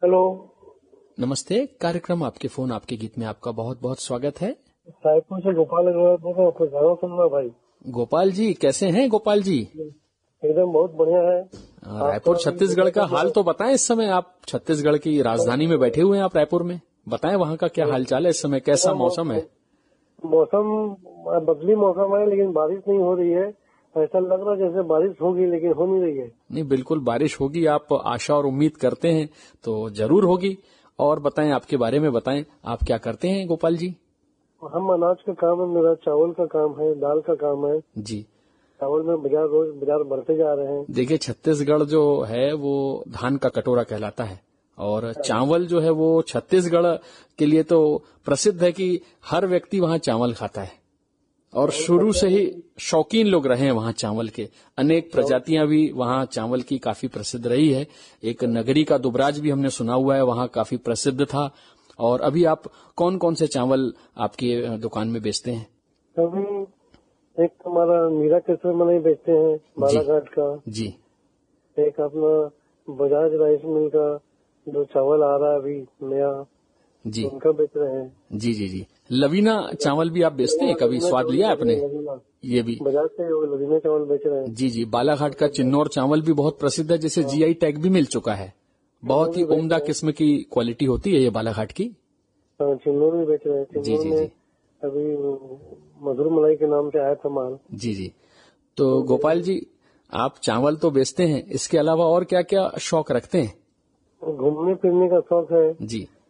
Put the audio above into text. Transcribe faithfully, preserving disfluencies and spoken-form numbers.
Hello, नमस्ते। कार्यक्रम आपके फोन आपके गीत में आपका बहुत बहुत स्वागत है। रायपुर से गोपाल अग्रवाल बोल रहा हूँ। गाना सुनना भाई। गोपाल जी कैसे हैं? गोपाल जी एकदम बहुत बढ़िया है। रायपुर छत्तीसगढ़ का हाल तो बताएं। इस समय आप छत्तीसगढ़ की राजधानी में बैठे हुए हैं, आप रायपुर में। बताएं वहाँ का क्या हालचाल है इस समय, कैसा मौसम है? मौसम बदली मौसम है, लेकिन बारिश नहीं हो रही है। ऐसा लग रहा है जैसे बारिश होगी, लेकिन हो नहीं रही है। नहीं, बिल्कुल बारिश होगी, आप आशा और उम्मीद करते हैं तो जरूर होगी। और बताएं, आपके बारे में बताएं, आप क्या करते हैं गोपाल जी? हम अनाज का काम है, मेरा चावल का काम है, दाल का काम है जी। चावल में बाजार रोज बाजार बढ़ते जा रहे हैं। देखिए, छत्तीसगढ़ जो है वो धान का कटोरा कहलाता है, और चावल जो है वो छत्तीसगढ़ के लिए तो प्रसिद्ध है कि हर व्यक्ति वहाँ चावल खाता है, और शुरू से ही शौकीन लोग रहे हैं वहाँ चावल के। अनेक प्रजातियां भी वहाँ चावल की काफी प्रसिद्ध रही है। एक नगरी का दुबराज भी हमने सुना हुआ है, वहाँ काफी प्रसिद्ध था। और अभी आप कौन कौन से चावल आपकी दुकान में बेचते हैं? अभी एक हमारा मीरा केसर मलाई बेचते हैं बालाघाट का जी। एक अपना बजाज राइस मिल का जो चावल आ रहा है अभी नया जी, उनका बेच रहे हैं। जी जी जी। लवीना चावल भी आप बेचते हैं? कभी स्वाद लिया आपने? ये भी बजाज से लवीना चावल बेच रहे हैं। जी जी। बालाघाट का चिन्नौर चावल भी बहुत प्रसिद्ध है, जिसे जीआई टैग भी मिल चुका है। बहुत ही उम्दा किस्म की क्वालिटी होती है ये बालाघाट की। चिन्नौर भी बेच रहे हैं। जी जी जी। अभी मधुर मलाई के नाम से आया था माल। जी जी। तो गोपाल जी, आप चावल तो बेचते हैं, इसके अलावा और क्या क्या शौक रखते हैं? घूमने फिरने का शौक है जी।